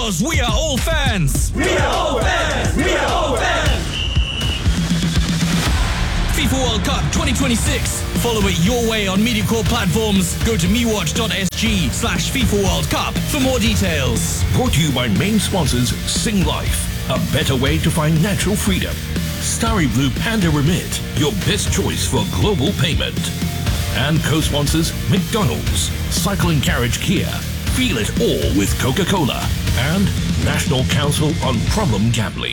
Because we are all fans. We are all fans. We are all fans. FIFA World Cup 2026. Follow it your way on MediaCorp platforms. Go to mewatch.sg/FIFA World Cup for more details. Brought to you by main sponsors Sing Life, a better way to find natural freedom. Starry Blue Panda Remit, your best choice for global payment. And co-sponsors McDonald's, Cycling Carriage Kia, Feel It All with Coca-Cola, and National Council on Problem Gambling.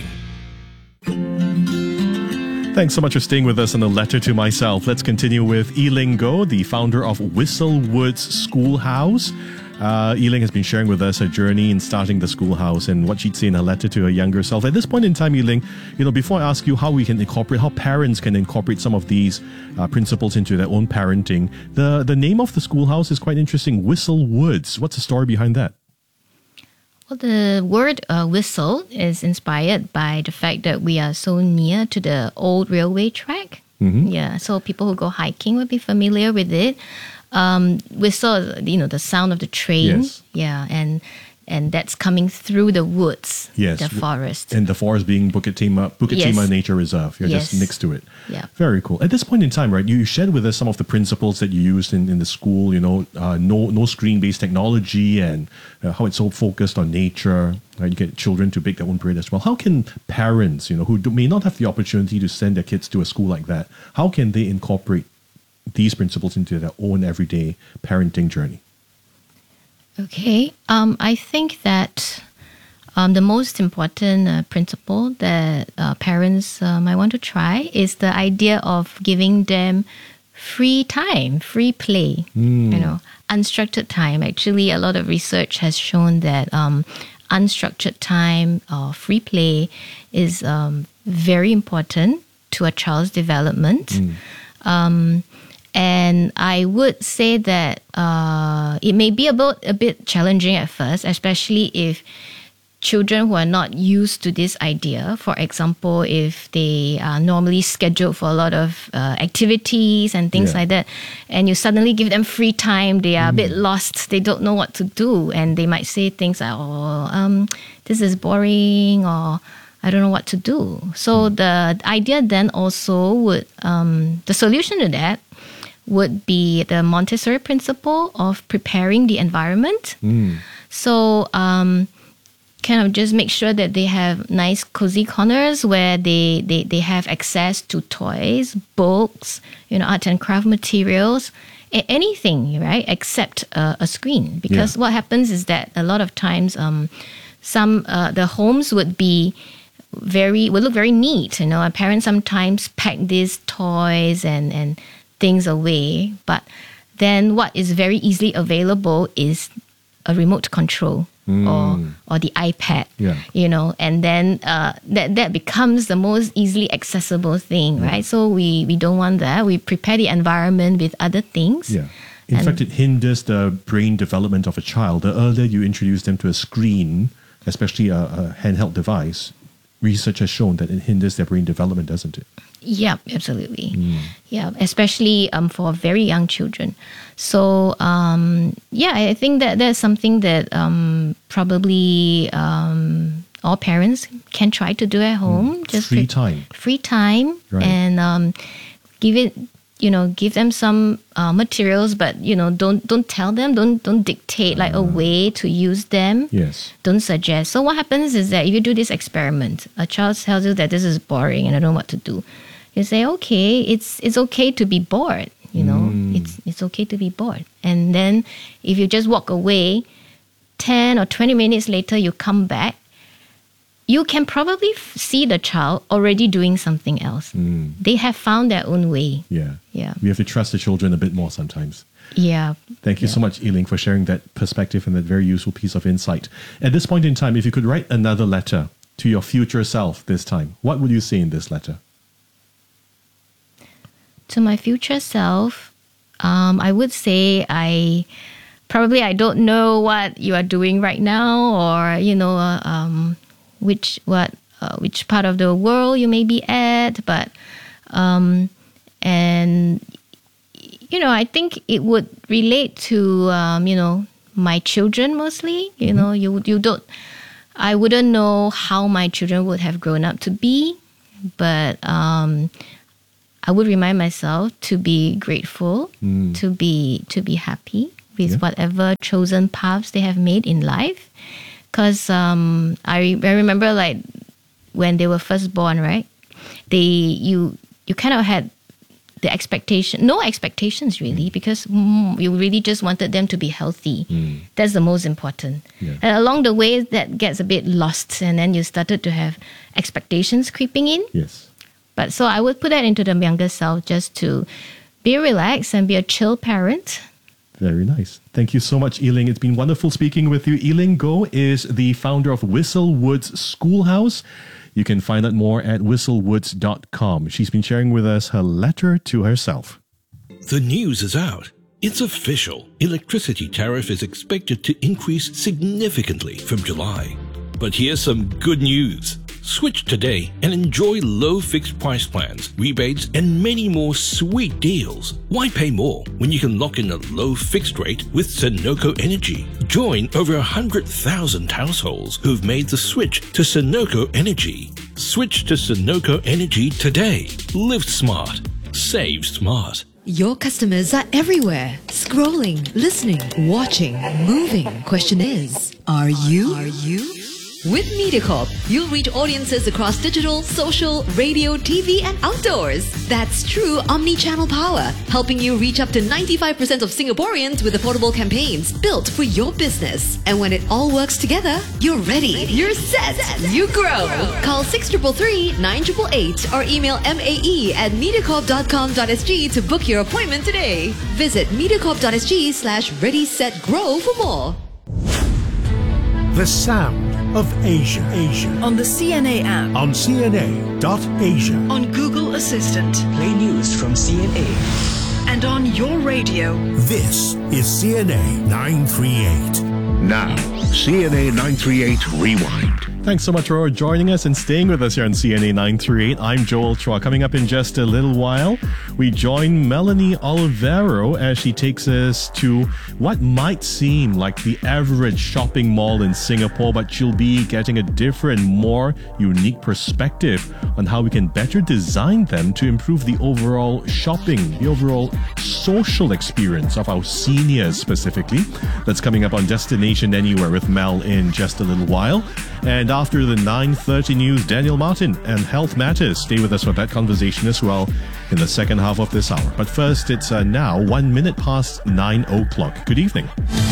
Thanks so much for staying with us on the Letter to Myself. Let's continue with Yi-Ling Goh, the founder of Whistle Woods Schoolhouse. Yi-Ling has been sharing with us her journey in starting the schoolhouse and what she'd say in her letter to her younger self. At this point in time, Yi-Ling, before I ask you how how parents can incorporate some of these principles into their own parenting, the name of the schoolhouse is quite interesting, Whistle Woods. What's the story behind that? Well, the word whistle is inspired by the fact that we are so near to the old railway track. Mm-hmm. Yeah, so people who go hiking will be familiar with it. Whistle, the sound of the train. Yes. Yeah, and that's coming through the woods, yes, the forest. And the forest being Bukit Timah Nature Reserve. You're just next to it. Yeah. Very cool. At this point in time, right, you shared with us some of the principles that you used in the school, no screen-based technology and how it's so focused on nature. Right? You get children to bake their own bread as well. How can parents, who may not have the opportunity to send their kids to a school like that, how can they incorporate these principles into their own everyday parenting journey? Okay, I think that the most important principle that parents might want to try is the idea of giving them free time, free play, unstructured time. Actually, a lot of research has shown that unstructured time or free play is very important to a child's development. And I would say that it may be a bit challenging at first, especially if children who are not used to this idea, for example, if they are normally scheduled for a lot of activities and things like that, and you suddenly give them free time, they are a bit lost, they don't know what to do, and they might say things like, this is boring, or I don't know what to do. So the idea then also would, the solution to that would be the Montessori principle of preparing the environment. So kind of just make sure that they have nice cozy corners where they have access to toys, books, art and craft materials, anything, right, except a screen. Because what happens is that a lot of times the homes would look very neat. Our parents sometimes pack these toys and things away, but then what is very easily available is a remote control or the iPad, and then that becomes the most easily accessible thing, right? So we don't want that. We prepare the environment with other things. Yeah. In fact, it hinders the brain development of a child. The earlier you introduce them to a screen, especially a handheld device, research has shown that it hinders their brain development, doesn't it? Yeah, absolutely. Yeah, especially for very young children. So, I think that there's something that probably all parents can try to do at home. Just free time. Free time, right. And give them some materials, but don't tell them, don't dictate like a way to use them. Yes. Don't suggest. So what happens is that if you do this experiment, a child tells you that this is boring and I don't know what to do. You say, okay, it's okay to be bored. It's okay to be bored. And then if you just walk away, 10 or 20 minutes later, you come back, you can probably see the child already doing something else. They have found their own way. Yeah. Yeah. We have to trust the children a bit more sometimes. Yeah. Thank you so much, Yi-Ling, for sharing that perspective and that very useful piece of insight. At this point in time, if you could write another letter to your future self this time, what would you say in this letter? To my future self, I would say I don't know what you are doing right now, or which part of the world you may be at, but I think it would relate to my children mostly. You don't. I wouldn't know how my children would have grown up to be, but I would remind myself to be grateful, to be happy with whatever chosen paths they have made in life. Because I remember like when they were first born, right? You kind of had no expectations really, because you really just wanted them to be healthy. That's the most important. Yeah. And along the way, that gets a bit lost, and then you started to have expectations creeping in. Yes. But so I would put that into the younger self, just to be relaxed and be a chill parent. Very nice. Thank you so much, Yiling. It's been wonderful speaking with you. Yiling Goh is the founder of Whistlewoods Schoolhouse. You can find out more at whistlewoods.com. She's been sharing with us her letter to herself. The news is out. It's official. Electricity tariff is expected to increase significantly from July. But here's some good news. Switch today and enjoy low fixed price plans, rebates, and many more sweet deals. Why pay more when you can lock in a low fixed rate with Sunoco Energy? Join over 100,000 households who've made the switch to Sunoco Energy. Switch to Sunoco Energy today. Live smart. Save smart. Your customers are everywhere. Scrolling, listening, watching, moving. Question is, are you? With MediaCorp, you'll reach audiences across digital, social, radio, TV, and outdoors. That's true omni-channel power, helping you reach up to 95% of Singaporeans with affordable campaigns built for your business. And when it all works together, you're ready. You're set. You grow. Call 6333 9888 or email mae@mediacorp.com.sg to book your appointment today. Visit mediacorp.sg/ready-set-grow for more. The sound of Asia. On the CNA app. On CNA.Asia. On Google Assistant. Play news from CNA. And on your radio. This is CNA 938. Now, CNA 938 Rewind. Thanks so much for joining us and staying with us here on CNA 938. I'm Joel Chua. Coming up in just a little while, we join Melanie Olivero as she takes us to what might seem like the average shopping mall in Singapore, but she'll be getting a different, more unique perspective on how we can better design them to improve the overall shopping, the overall social experience of our seniors specifically. That's coming up on Destination Anywhere with Mel in just a little while. And after the 9:30 news, Daniel Martin and Health Matters. Stay with us for that conversation as well in the second half of this hour. But first, it's now 1 minute past 9 o'clock. Good evening.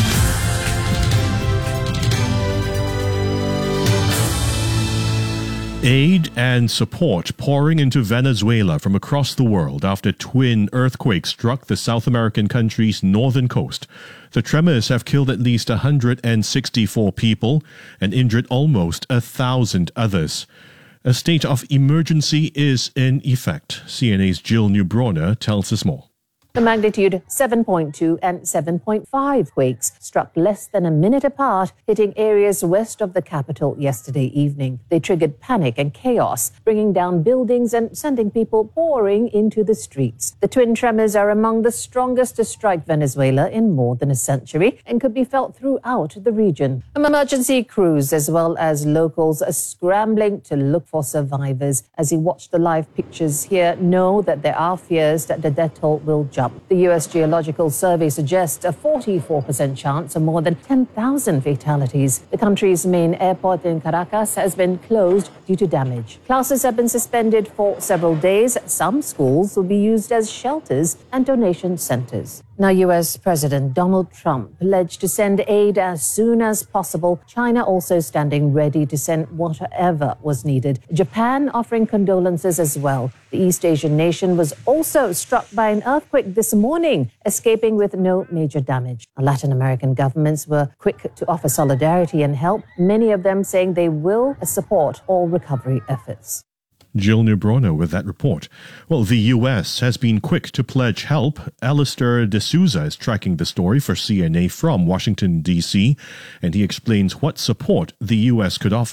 Aid and support pouring into Venezuela from across the world after twin earthquakes struck the South American country's northern coast. The tremors have killed at least 164 people and injured almost 1,000 others. A state of emergency is in effect. CNA's Jill Newbroner tells us more. The magnitude 7.2 and 7.5 quakes struck less than a minute apart, hitting areas west of the capital yesterday evening. They triggered panic and chaos, bringing down buildings and sending people pouring into the streets. The twin tremors are among the strongest to strike Venezuela in more than a century and could be felt throughout the region. Emergency crews as well as locals are scrambling to look for survivors. As you watch the live pictures here, know that there are fears that the death toll will jump. The U.S. Geological Survey suggests a 44% chance of more than 10,000 fatalities. The country's main airport in Caracas has been closed due to damage. Classes have been suspended for several days. Some schools will be used as shelters and donation centers. Now, U.S. President Donald Trump pledged to send aid as soon as possible. China also standing ready to send whatever was needed. Japan offering condolences as well. The East Asian nation was also struck by an earthquake this morning, escaping with no major damage. Latin American governments were quick to offer solidarity and help, many of them saying they will support all recovery efforts. Jill Newbroner with that report. Well, the U.S. has been quick to pledge help. Alistair D'Souza is tracking the story for CNA from Washington, D.C., and he explains what support the U.S. could offer.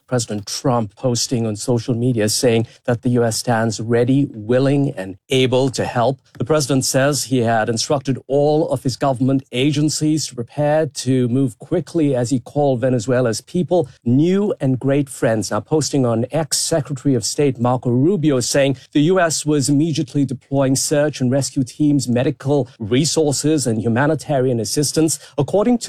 President Trump posting on social media saying that the U.S. stands ready, willing, and able to help. The president says he had instructed all of his government agencies to prepare to move quickly as he called Venezuela's people new and great friends. Now, posting on X, Secretary of State Marco Rubio saying the U.S. was immediately deploying search and rescue teams, medical resources, and humanitarian assistance. According to